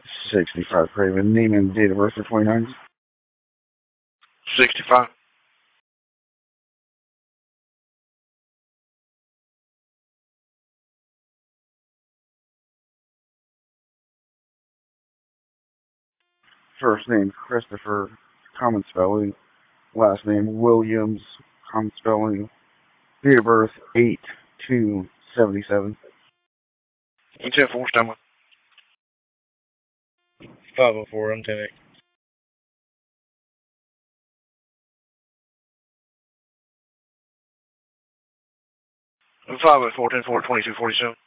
65 Craven. Name and date of birth for 29. 65. First name Christopher, common spelling. Last name Williams, common spelling. Date of birth 8/2/77. 104, Stanley. 504, I'm 10 504, 10 4, 22, 47.